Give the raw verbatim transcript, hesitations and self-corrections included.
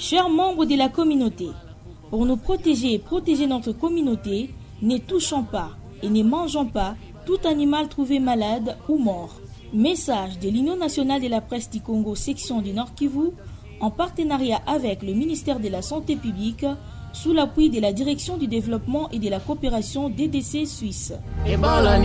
Chers membres de la communauté, pour nous protéger et protéger notre communauté, ne touchons pas et ne mangeons pas tout animal trouvé malade ou mort. Message de l'Union nationale de la presse du Congo, section du Nord Kivu, en partenariat avec le ministère de la Santé publique, sous l'appui de la Direction du développement et de la coopération D D C Suisse.